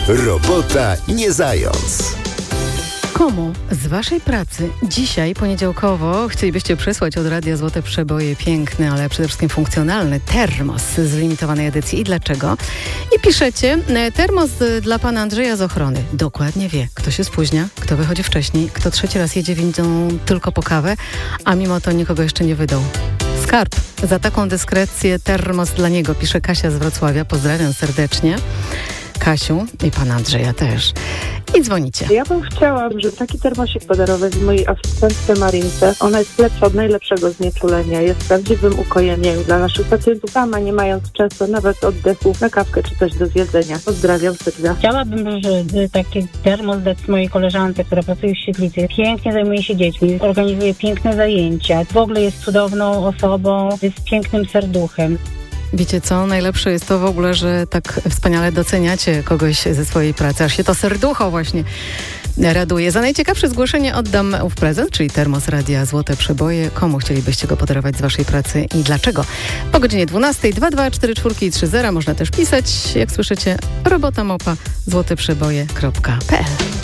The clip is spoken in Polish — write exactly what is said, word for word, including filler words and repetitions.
Robota nie zając. Komu z waszej pracy dzisiaj, poniedziałkowo, chcielibyście przesłać od Radia Złote Przeboje piękny, ale przede wszystkim funkcjonalny termos z limitowanej edycji? I dlaczego? I piszecie, termos dla pana Andrzeja z ochrony. Dokładnie wie, kto się spóźnia, kto wychodzi wcześniej, kto trzeci raz jedzie windą tylko po kawę, a mimo to nikogo jeszcze nie wydał. Skarb. Za taką dyskrecję termos dla niego, pisze Kasia z Wrocławia. Pozdrawiam serdecznie. Kasiu i pana Andrzeja też. I dzwonicie. Ja bym chciała, żeby taki termosik podarować mojej asystentce Marince. Ona jest lepsza od najlepszego znieczulenia. Jest prawdziwym ukojeniem dla naszych pacjentów. Sama nie mając często nawet oddechu na kawkę czy coś do zjedzenia. Pozdrawiam Sylwia. Chciałabym, żeby taki termos dać mojej koleżance, która pracuje w świetlicy. Pięknie zajmuje się dziećmi, organizuje piękne zajęcia. W ogóle jest cudowną osobą, jest pięknym serduchem. Wiecie co? Najlepsze jest to w ogóle, że tak wspaniale doceniacie kogoś ze swojej pracy, aż się to serducho właśnie raduje. Za najciekawsze zgłoszenie oddam ów prezent, czyli termos Radia Złote Przeboje. Komu chcielibyście go podarować z waszej pracy i dlaczego? Po godzinie dwunastej dwa dwa cztery cztery trzy zero można też pisać, jak słyszycie, robota małpa złoteprzeboje kropka p l.